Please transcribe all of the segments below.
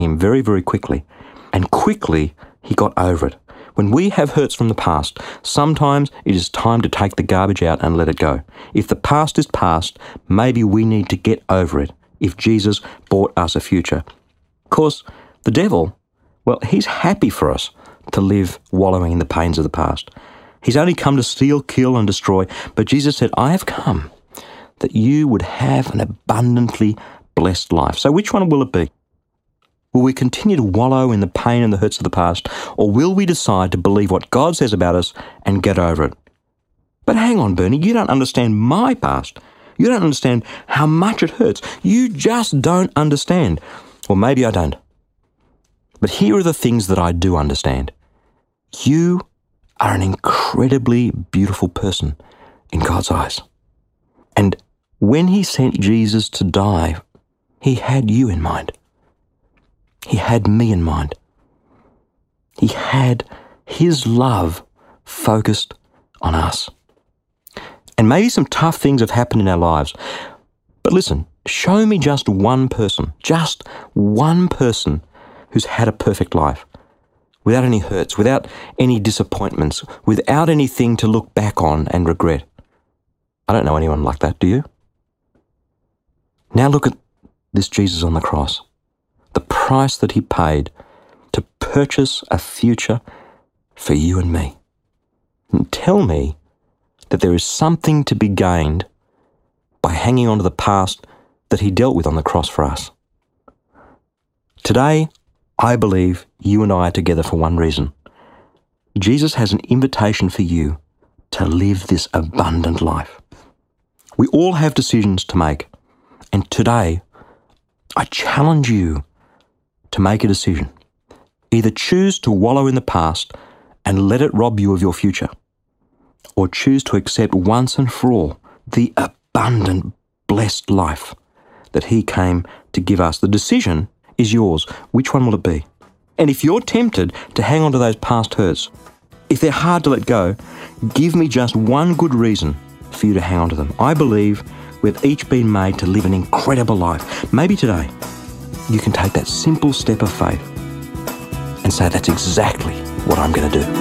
him very, very quickly. And quickly, he got over it. When we have hurts from the past, sometimes it is time to take the garbage out and let it go. If the past is past, maybe we need to get over it if Jesus bought us a future. Of course, the devil, well, he's happy for us to live wallowing in the pains of the past. He's only come to steal, kill, and destroy, but Jesus said, I have come that you would have an abundantly blessed life. So which one will it be? Will we continue to wallow in the pain and the hurts of the past, or will we decide to believe what God says about us and get over it? But hang on, Bernie, you don't understand my past. You don't understand how much it hurts. You just don't understand. Well, maybe I don't. But here are the things that I do understand. You are an incredibly beautiful person in God's eyes. And when he sent Jesus to die, he had you in mind. He had me in mind. He had his love focused on us. And maybe some tough things have happened in our lives. But listen, show me just one person who's had a perfect life, without any hurts, without any disappointments, without anything to look back on and regret. I don't know anyone like that, do you? Now look at this Jesus on the cross. The price that he paid to purchase a future for you and me. And tell me that there is something to be gained by hanging on to the past that he dealt with on the cross for us. Today, I believe you and I are together for one reason. Jesus has an invitation for you to live this abundant life. We all have decisions to make, and today, I challenge you to make a decision. Either choose to wallow in the past and let it rob you of your future, or choose to accept once and for all the abundant, blessed life that he came to give us. The decision is yours. Which one will it be? And if you're tempted to hang on to those past hurts, if they're hard to let go, give me just one good reason for you to hang on to them. I believe we've each been made to live an incredible life. Maybe today, you can take that simple step of faith and say, that's exactly what I'm going to do.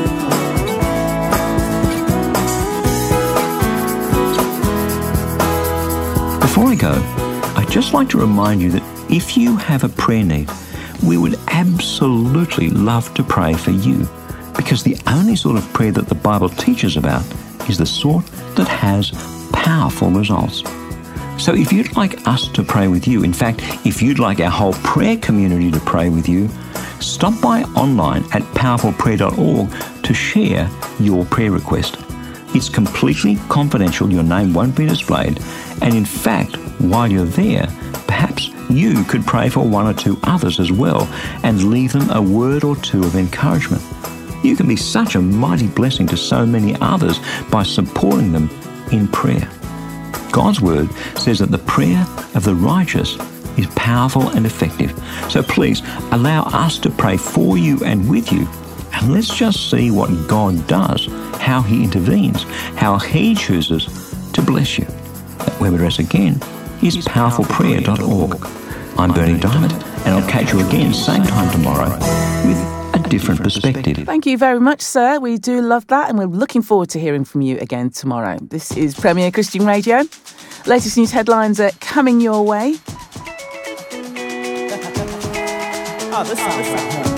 Before I go, I'd just like to remind you that if you have a prayer need, we would absolutely love to pray for you, because the only sort of prayer that the Bible teaches about is the sort that has powerful results. So if you'd like us to pray with you, in fact, if you'd like our whole prayer community to pray with you, stop by online at powerfulprayer.org to share your prayer request. It's completely confidential, your name won't be displayed, and in fact, while you're there, perhaps you could pray for one or two others as well and leave them a word or two of encouragement. You can be such a mighty blessing to so many others by supporting them in prayer. God's word says that the prayer of the righteous is powerful and effective. So please allow us to pray for you and with you, and let's just see what God does, how he intervenes, how he chooses to bless you. That web address again is powerfulprayer.org. I'm Bernie Diamond, and I'll catch you again same time tomorrow with a different perspective. Thank you very much, sir. We do love that, and we're looking forward to hearing from you again tomorrow. This is Premier Christian Radio. Latest news headlines are coming your way. Oh, this sounds like home.